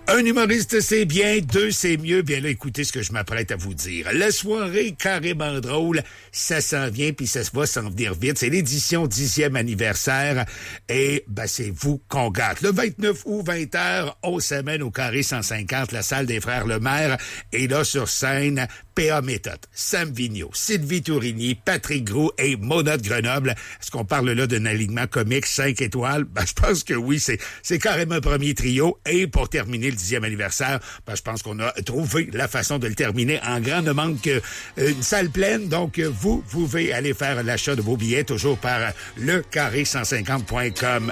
Un humoriste, c'est bien. Deux, c'est mieux. Bien là, écoutez ce que je m'apprête à vous dire. La soirée carrément drôle, ça s'en vient, puis ça va s'en venir vite. C'est l'édition 10e anniversaire. Et c'est vous qu'on gâte. Le 29 août, 20h, on s'amène au Carré 150, la salle des Frères Lemaire. Et là, sur scène, P.A. Méthode, Sam Vigneault, Sylvie Tourigny, Patrick Gros et Mona de Grenoble. Est-ce qu'on parle là d'un alignement comique 5 étoiles? Je pense que oui, c'est carrément un premier trio. Et pour terminer le 10e anniversaire, je pense qu'on a trouvé la façon de le terminer en grand. Ne manque qu'une salle pleine. Donc, vous pouvez aller faire l'achat de vos billets toujours par lecarré150.com.